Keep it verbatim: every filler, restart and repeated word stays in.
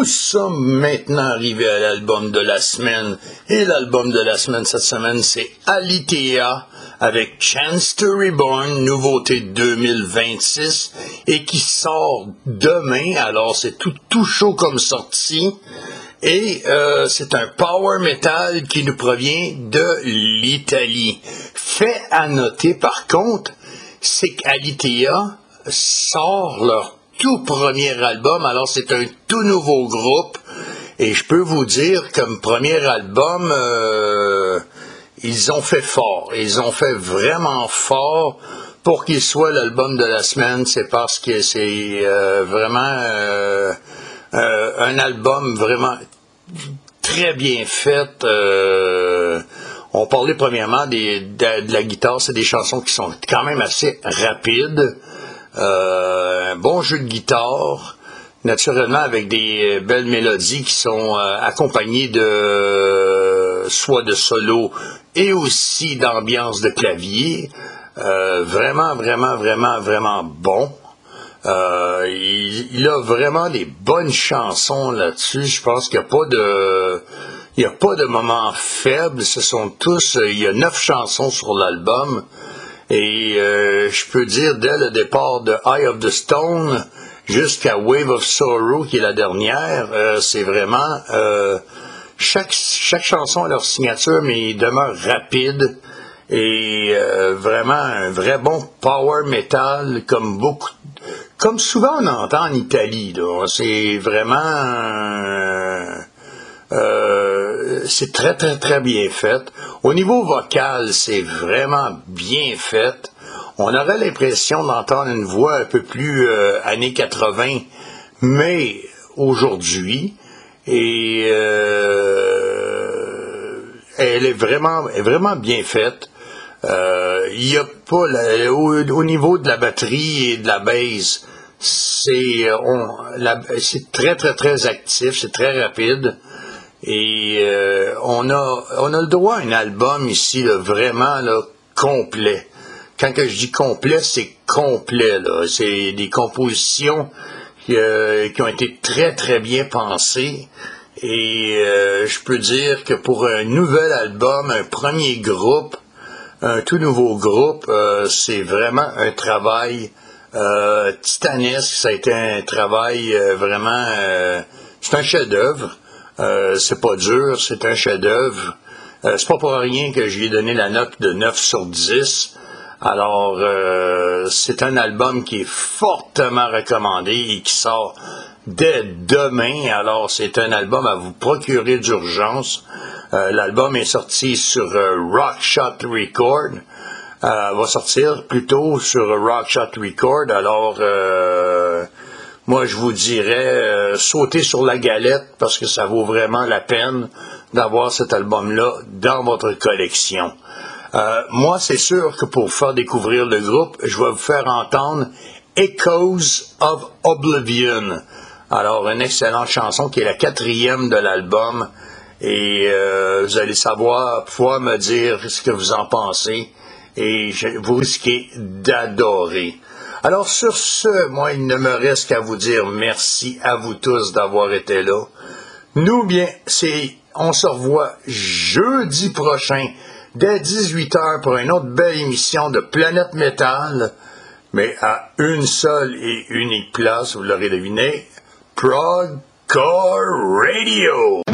nous sommes maintenant arrivés à l'album de la semaine. Et l'album de la semaine cette semaine, c'est Alithea avec Chance to Reborn, nouveauté deux mille vingt-six, et qui sort demain. Alors, c'est tout, tout chaud comme sortie. Et euh, c'est un power metal qui nous provient de l'Italie. Fait à noter, par contre, c'est qu'Alithea sort leur tout premier album. Alors, c'est un tout nouveau groupe. Et je peux vous dire, comme premier album, euh, ils ont fait fort. Ils ont fait vraiment fort pour qu'il soit l'album de la semaine. C'est parce que c'est euh, vraiment euh, euh, un album vraiment très bien fait. Euh, on parlait premièrement des, de, de la guitare. C'est des chansons qui sont quand même assez rapides. Euh, un bon jeu de guitare, naturellement avec des belles mélodies qui sont euh, accompagnées de euh, soit de solo et aussi d'ambiance de clavier. Euh, vraiment, vraiment, vraiment, vraiment bon. Euh, il, il a vraiment des bonnes chansons là-dessus. Je pense qu'il n'y a pas de... Il n'y a pas de moments faibles. Ce sont tous... Il y a neuf chansons sur l'album. Et euh, je peux dire, dès le départ de Eye of the Stone jusqu'à Wave of Sorrow, qui est la dernière, euh, c'est vraiment... Euh, chaque, chaque chanson a leur signature, mais il demeure rapide. Et euh, vraiment un vrai bon power metal, comme beaucoup... Comme souvent on entend en Italie, là. C'est vraiment... Euh, Euh, c'est très, très, très bien fait. Au niveau vocal, c'est vraiment bien fait. On aurait l'impression d'entendre une voix un peu plus euh, années quatre-vingts, mais aujourd'hui. Et euh, elle est vraiment, est vraiment bien faite. Euh, il y a pas la, au, au niveau de la batterie et de la bass, c'est, on, la, c'est très, très, très actif, c'est très rapide. Et euh, on a on a le droit à un album ici là, vraiment là, complet. Quand que je dis complet, c'est complet. Là. C'est des compositions qui, euh, qui ont été très très bien pensées. Et euh, je peux dire que pour un nouvel album, un premier groupe, un tout nouveau groupe, euh, c'est vraiment un travail euh, titanesque. Ça a été un travail euh, vraiment... Euh, c'est un chef-d'œuvre. Euh, c'est pas dur, c'est un chef-d'œuvre. Euh, c'est pas pour rien que je lui ai donné la note de neuf sur dix. Alors, euh, c'est un album qui est fortement recommandé et qui sort dès demain. Alors, c'est un album à vous procurer d'urgence. Euh, l'album est sorti sur euh, Rockshot Record. Euh, va sortir plutôt sur Rockshot Record. Alors, euh, moi, je vous dirais, euh, sautez sur la galette parce que ça vaut vraiment la peine d'avoir cet album-là dans votre collection. Euh, moi, c'est sûr que pour faire découvrir le groupe, je vais vous faire entendre Echoes of Oblivion. Alors, une excellente chanson qui est la quatrième de l'album. Et euh, vous allez savoir, pouvoir me dire ce que vous en pensez. Et je, vous risquez d'adorer. Alors sur ce, moi, il ne me reste qu'à vous dire merci à vous tous d'avoir été là. Nous, bien, c'est, on se revoit jeudi prochain dès dix-huit heures pour une autre belle émission de Planète Métal, mais à une seule et unique place, vous l'aurez deviné, Prog Core Radio.